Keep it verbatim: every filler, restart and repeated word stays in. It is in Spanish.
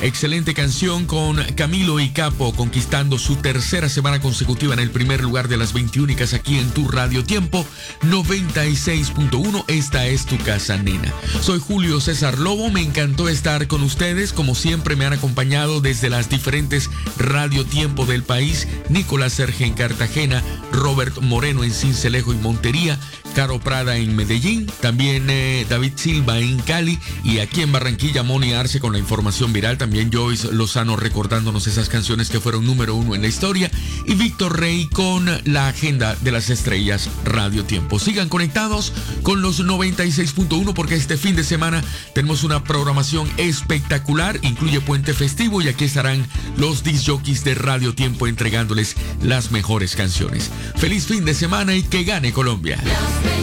Excelente canción con Camilo y Capo, conquistando su tercera semana consecutiva en el primer lugar de las veintiúnicas aquí en tu Radio Tiempo noventa y seis punto uno. Esta es tu casa, nena. Soy Julio César Lobo, me encantó estar con ustedes. Como siempre me han acompañado desde las diferentes Radio Tiempo del país: Nicolás Serge en Cartagena, Robert Moreno en Sincelejo y Montería, Caro Prada en Medellín, también eh, David Silva en Cali, y aquí en Barranquilla Moni Arce con la información viral, también Joyce Lozano recordándonos esas canciones que fueron número uno en la historia, y Víctor Rey con la agenda de las estrellas Radio Tiempo. Sigan conectados con los noventa y seis punto uno porque este fin de semana tenemos una programación espectacular, incluye puente festivo, y aquí estarán los disc jockeys de Radio Tiempo entregándoles las mejores canciones. Feliz fin de semana y que gane Colombia.